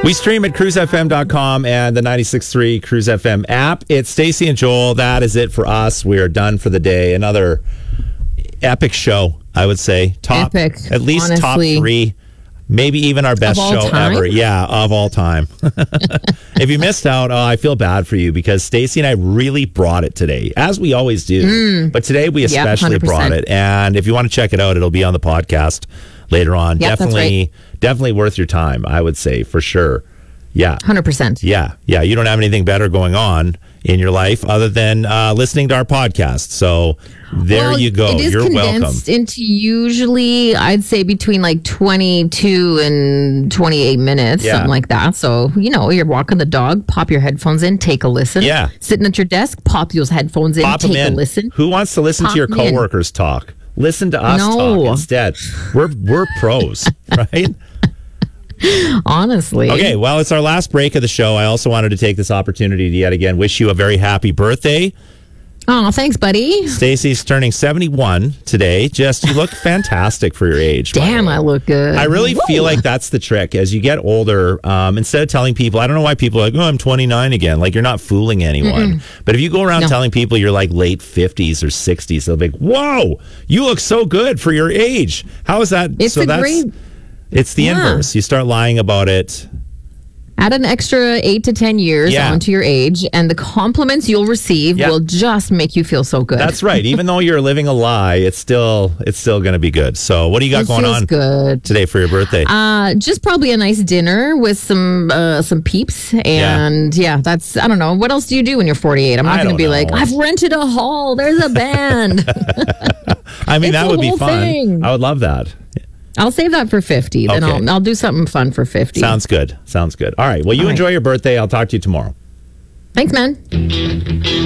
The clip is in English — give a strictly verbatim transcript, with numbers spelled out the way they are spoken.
We stream at cruise f m dot com and the ninety-six point three Cruise F M app. It's Stacey and Joel. That is it for us. We are done for the day. Another epic show, I would say. Top, Epic, at least honestly. top three. Maybe even our best Of all show time? ever. Yeah, of all time. If you missed out, oh, I feel bad for you because Stacey and I really brought it today, as we always do. But today we especially Yep, brought one hundred it. And if you want to check it out, it'll be on the podcast later on. Yep, that's definitely, definitely worth your time, I would say, for sure. Yeah. one hundred percent. Yeah. Yeah. You don't have anything better going on in your life other than uh, listening to our podcast. So there Well, you go. It is You're welcome. condensed into usually, I'd say, between like twenty-two and twenty-eight minutes, Yeah. something like that. So, you know, you're walking the dog, pop your headphones in, take a listen. Yeah. Sitting at your desk, pop those headphones in, Pop them take a in. listen. Who wants to listen Pop to your them in. coworkers talk? Listen to us No. talk instead. We're we're pros, right? Honestly. Okay, well, it's our last break of the show. I also wanted to take this opportunity to yet again wish you a very happy birthday. Oh, thanks, buddy. Stacey's turning seventy-one today. Just, you look fantastic for your age. by the Damn, way. I look good. I really Woo. feel like that's the trick. As you get older, um, instead of telling people, I don't know why people are like, oh, I'm twenty-nine again. Like, you're not fooling anyone. Mm-mm. But if you go around No. telling people you're like late fifties or sixties, they'll be like, whoa, you look so good for your age. How is that? It's so a that's, great... It's the Yeah. inverse. You start lying about it. Add an extra eight to ten years Yeah. onto your age, and the compliments you'll receive Yeah. will just make you feel so good. That's right. Even though you're living a lie, it's still it's still going to be good. So what do you got It going feels on good. today for your birthday? Uh, just probably a nice dinner with some uh, some peeps, and yeah. that's I don't know. What else do you do when you're forty-eight? I'm I not going don't to be like, know. I've rented a hall. There's a band. I mean, it's that the would be whole fun. thing. I would love that. I'll save that for fifty. Then Okay. I'll I'll do something fun for fifty. Sounds good. Sounds good. All right. Well, you All right. enjoy your birthday. I'll talk to you tomorrow. Thanks, man.